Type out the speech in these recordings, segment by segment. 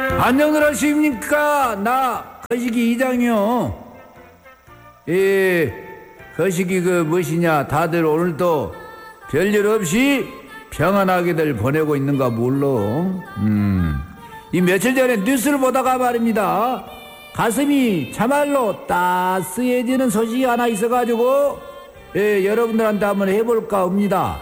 안녕들 하십니까? 나 거시기 이장이요. 거시기 무엇이냐, 다들 오늘도 별일 없이 평안하게들 보내고 있는가 몰라. 이 며칠 전에 뉴스를 보다가 말입니다, 가슴이 참말로 따스해지는 소식이 하나 있어가지고 여러분들한테 한번 해볼까 합니다.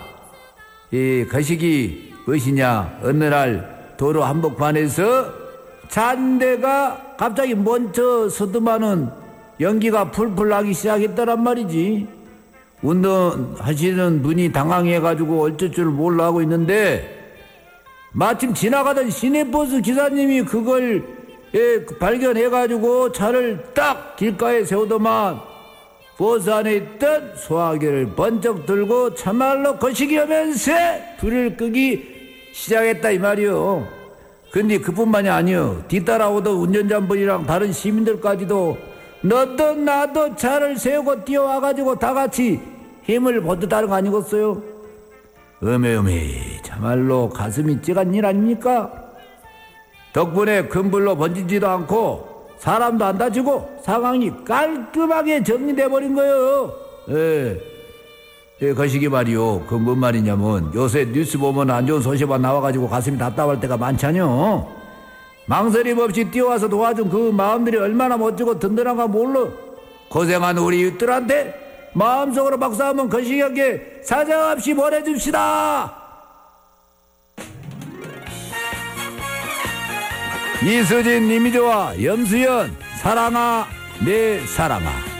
거시기 무엇이냐, 어느 날 도로 한복판에서 잔대가 갑자기 먼저 서두마는 연기가 풀풀 나기 시작했더란 말이지. 운전하시는 분이 당황해가지고 어쩔 줄 몰라 하고 있는데, 마침 지나가던 시내버스 기사님이 그걸 발견해가지고 차를 딱 길가에 세우더만 버스 안에 있던 소화기를 번쩍 들고 참말로 거시기 하면서 불을 끄기 시작했다 이 말이요. 근데 그뿐만이 아니요, 뒤따라오던 운전자 한 분이랑 다른 시민들까지도 너도 나도 차를 세우고 뛰어와가지고 다같이 힘을 보듯하는 거 아니겠어요? 참말로 가슴이 찌간 일 아닙니까? 덕분에 큰 불로 번지지도 않고 사람도 안 다치고 상황이 깔끔하게 정리돼 버린 거예요. 거시기 말이요, 뭔 말이냐면, 요새 뉴스 보면 안 좋은 소식만 나와가지고 가슴이 답답할 때가 많잖여. 망설임 없이 뛰어와서 도와준 그 마음들이 얼마나 멋지고 든든한가 몰라. 고생한 우리 이웃들한테 마음속으로 박수 한번 거시기하게 사정없이 보내줍시다. 이수진, 이미조와 염수연, 사랑아 내 사랑아.